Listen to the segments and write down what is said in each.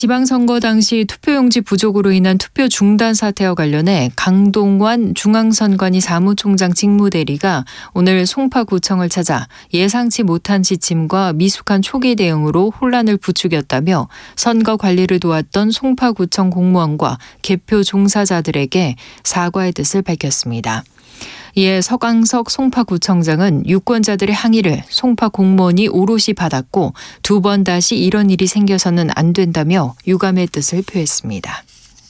지방선거 당시 투표용지 부족으로 인한 투표 중단 사태와 관련해 강동완 중앙선관위 사무총장 직무대리가 오늘 송파구청을 찾아 예상치 못한 지침과 미숙한 초기 대응으로 혼란을 부추겼다며 선거 관리를 도왔던 송파구청 공무원과 개표 종사자들에게 사과의 뜻을 밝혔습니다. 이에 서강석 송파구청장은 유권자들의 항의를 송파 공무원이 오롯이 받았고 두 번 다시 이런 일이 생겨서는 안 된다며 유감의 뜻을 표했습니다.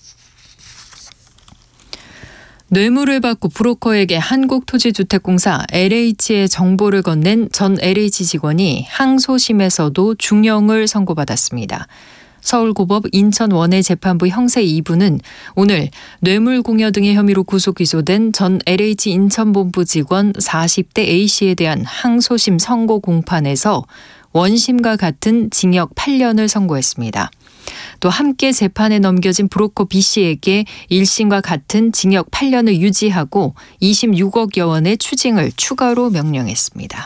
뇌물을 받고 브로커에게 한국토지주택공사 LH의 정보를 건넨 전 LH 직원이 항소심에서도 중형을 선고받았습니다. 서울고법 인천원해재판부 형사 2부는 오늘 뇌물공여 등의 혐의로 구속 기소된 전 LH 인천본부 직원 40대 A씨에 대한 항소심 선고 공판에서 원심과 같은 징역 8년을 선고했습니다. 또 함께 재판에 넘겨진 브로커 B씨에게 1심과 같은 징역 8년을 유지하고 26억여 원의 추징을 추가로 명령했습니다.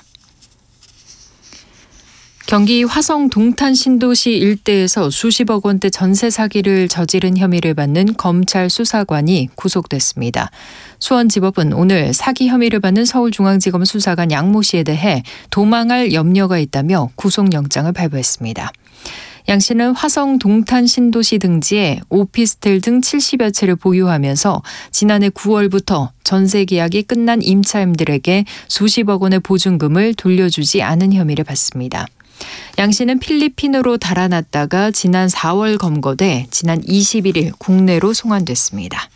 경기 화성 동탄 신도시 일대에서 수십억 원대 전세 사기를 저지른 혐의를 받는 검찰 수사관이 구속됐습니다. 수원지법은 오늘 사기 혐의를 받는 서울중앙지검 수사관 양모 씨에 대해 도망할 염려가 있다며 구속영장을 발부했습니다. 양 씨는 화성 동탄 신도시 등지에 오피스텔 등 70여 채를 보유하면서 지난해 9월부터 전세 계약이 끝난 임차인들에게 수십억 원의 보증금을 돌려주지 않은 혐의를 받습니다. 양 씨는 필리핀으로 달아났다가 지난 4월 검거돼 지난 21일 국내로 송환됐습니다.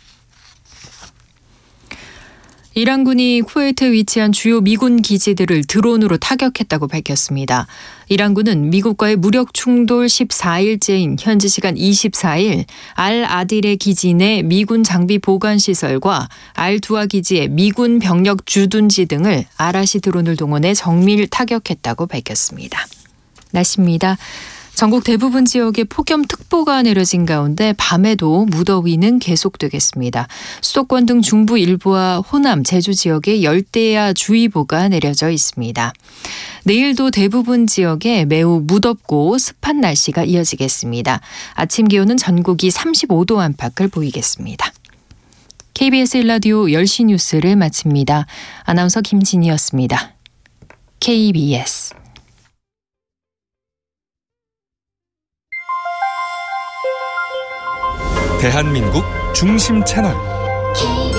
이란군이 쿠웨이트에 위치한 주요 미군 기지들을 드론으로 타격했다고 밝혔습니다. 이란군은 미국과의 무력 충돌 14일째인 현지 시간 24일 알-아딜의 기지 내 미군 장비 보관 시설과 알-두아 기지의 미군 병력 주둔지 등을 아라시 드론을 동원해 정밀 타격했다고 밝혔습니다. 날씨입니다. 전국 대부분 지역에 폭염특보가 내려진 가운데 밤에도 무더위는 계속되겠습니다. 수도권 등 중부 일부와 호남, 제주 지역에 열대야 주의보가 내려져 있습니다. 내일도 대부분 지역에 매우 무덥고 습한 날씨가 이어지겠습니다. 아침 기온은 전국이 35도 안팎을 보이겠습니다. KBS 1라디오 10시 뉴스를 마칩니다. 아나운서 김진희였습니다. KBS 대한민국 중심 채널